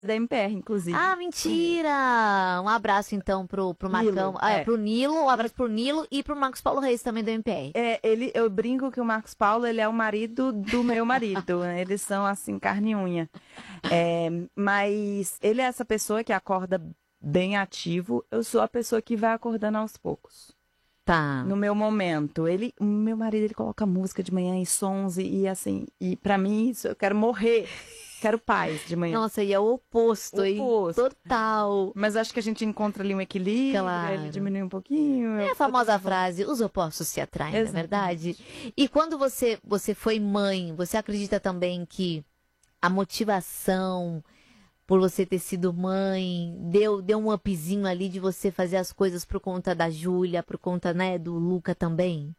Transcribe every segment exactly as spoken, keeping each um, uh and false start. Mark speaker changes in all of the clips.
Speaker 1: da M P R, inclusive.
Speaker 2: Ah, mentira! Um abraço, então, pro, pro
Speaker 1: Nilo,
Speaker 2: Marcão. Ah, é,
Speaker 1: é.
Speaker 2: pro Nilo, um abraço pro Nilo e pro Marcos Paulo Reis, também do M P R.
Speaker 1: É, ele, eu brinco que o Marcos Paulo, ele é o marido do meu marido. Né? Eles são, assim, carne e unha. É, mas ele é essa pessoa que acorda bem ativo. Eu sou a pessoa que vai acordando aos poucos.
Speaker 2: Tá.
Speaker 1: No meu momento. Ele, o meu marido, ele coloca música de manhã e sons e, e assim... E pra mim, isso, eu quero morrer. Quero paz de manhã.
Speaker 2: Nossa, e é o oposto, hein?
Speaker 1: Oposto.
Speaker 2: Total.
Speaker 1: Mas acho que a gente encontra ali um equilíbrio,
Speaker 2: Claro.
Speaker 1: ele diminui um pouquinho.
Speaker 2: É a famosa frase, os opostos se atraem, não é verdade? E quando você, você foi mãe, você acredita também que a motivação por você ter sido mãe deu, deu um upzinho ali de você fazer as coisas por conta da Júlia, por conta, né, do Luca também?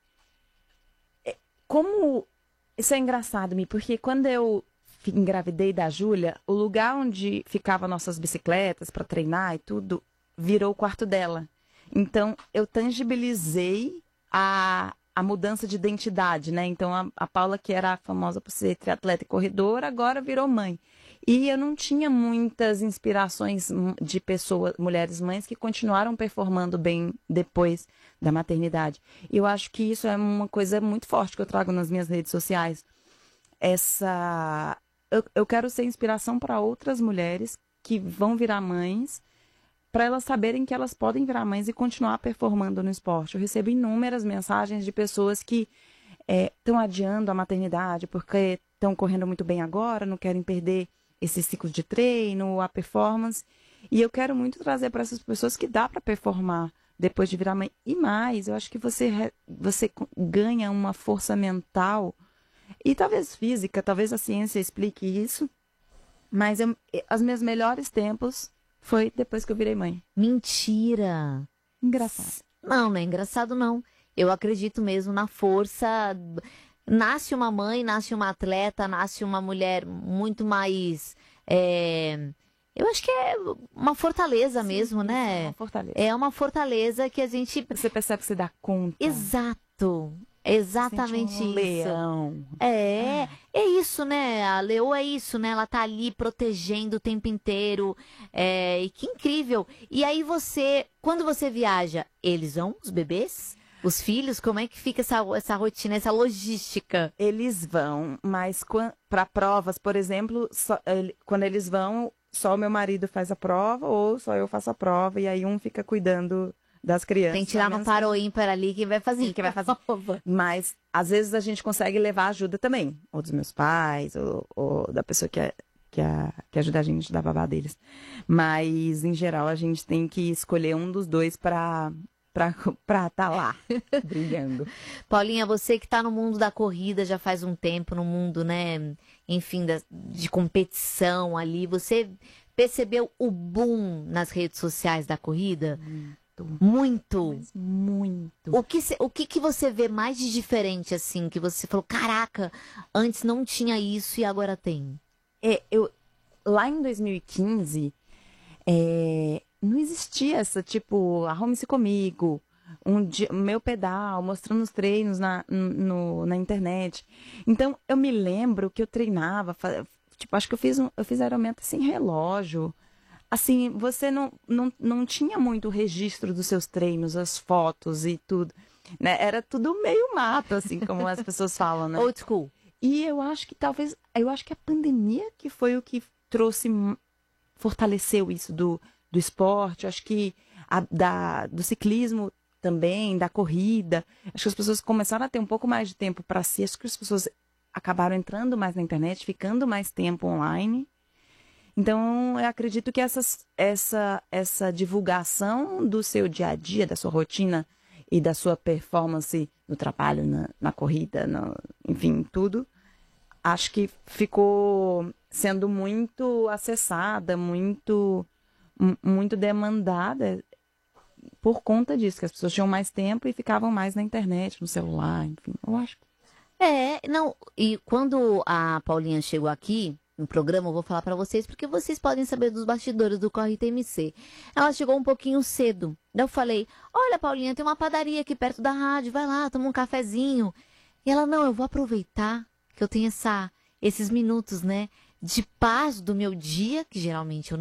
Speaker 1: Como... Isso é engraçado, Mi, porque quando eu engravidei da Júlia, o lugar onde ficavam nossas bicicletas para treinar e tudo, virou o quarto dela. Então, eu tangibilizei a, a mudança de identidade, né? Então, a, a Paula, que era famosa por ser triatleta e corredora, agora virou mãe. E eu não tinha muitas inspirações de pessoas, mulheres mães, que continuaram performando bem depois da maternidade. E eu acho que isso é uma coisa muito forte que eu trago nas minhas redes sociais. Essa... Eu, eu quero ser inspiração para outras mulheres que vão virar mães, para elas saberem que elas podem virar mães e continuar performando no esporte. Eu recebo inúmeras mensagens de pessoas que estão é, adiando a maternidade porque estão correndo muito bem agora, não querem perder esse ciclo de treino, a performance. E eu quero muito trazer para essas pessoas que dá para performar depois de virar mãe. E mais, eu acho que você, você ganha uma força mental e talvez física, talvez a ciência explique isso, mas eu, os meus melhores tempos foi depois que eu virei mãe.
Speaker 2: Mentira!
Speaker 1: Engraçado.
Speaker 2: Não, não é engraçado não. Eu acredito mesmo na força. Nasce uma mãe, nasce uma atleta, nasce uma mulher muito mais... É... Eu acho que é uma fortaleza. Sim, mesmo, né?
Speaker 1: É uma fortaleza.
Speaker 2: É uma fortaleza que a gente...
Speaker 1: Você percebe que você dá conta.
Speaker 2: Exato. Exatamente
Speaker 1: um
Speaker 2: isso.
Speaker 1: Leão.
Speaker 2: É, é isso, né? A leoa é isso, né? Ela tá ali protegendo o tempo inteiro. É, e que incrível. E aí você, quando você viaja, eles vão, os bebês? Os filhos? Como é que fica essa, essa rotina, essa logística?
Speaker 1: Eles vão, mas para provas, por exemplo, só, ele, quando eles vão, só o meu marido faz a prova ou só eu faço a prova e aí um fica cuidando das crianças.
Speaker 2: Tem que tirar no par ou ímpar ali que vai fazer.
Speaker 1: Que vai fazer. Mas, às vezes, a gente consegue levar ajuda também. Ou dos meus pais, ou, ou da pessoa que, é, que, é, que ajuda a gente da babá deles. Mas, em geral, a gente tem que escolher um dos dois para para estar tá lá, brilhando.
Speaker 2: Paulinha, você que está no mundo da corrida já faz um tempo, no mundo, né, enfim, da, de competição ali, você percebeu o boom nas redes sociais da corrida?
Speaker 1: Hum.
Speaker 2: Muito.
Speaker 1: Mas muito.
Speaker 2: O que, o que que você vê mais de diferente, assim, que você falou, caraca, antes não tinha isso e agora tem?
Speaker 1: É, eu, lá em dois mil e quinze, é, não existia essa, tipo, arrume-se comigo, um dia, meu pedal, mostrando os treinos na, no, na internet. Então, eu me lembro que eu treinava, tipo, acho que eu fiz, um, eu fiz aerometa sem relógio. Assim, você não, não, não tinha muito registro dos seus treinos, as fotos e tudo, né? Era tudo meio mato, assim, como as pessoas falam, né?
Speaker 2: Old school.
Speaker 1: E eu acho que talvez, eu acho que a pandemia que foi o que trouxe, fortaleceu isso do, do esporte, acho que a, da, do ciclismo também, da corrida. Acho que as pessoas começaram a ter um pouco mais de tempo para si, acho que as pessoas acabaram entrando mais na internet, ficando mais tempo online. Então, eu acredito que essas, essa, essa divulgação do seu dia a dia, da sua rotina e da sua performance no trabalho, na, na corrida, no, enfim, tudo, acho que ficou sendo muito acessada, muito, muito demandada por conta disso, que as pessoas tinham mais tempo e ficavam mais na internet, no celular, enfim, eu acho.
Speaker 2: É, não, e quando a Paulinha chegou aqui no programa, eu vou falar pra vocês, porque vocês podem saber dos bastidores do Corre T M C. Ela chegou um pouquinho cedo. Daí eu falei, olha, Paulinha, tem uma padaria aqui perto da rádio, vai lá, toma um cafezinho. E ela, não, eu vou aproveitar que eu tenho essa, esses minutos, né, de paz do meu dia, que geralmente eu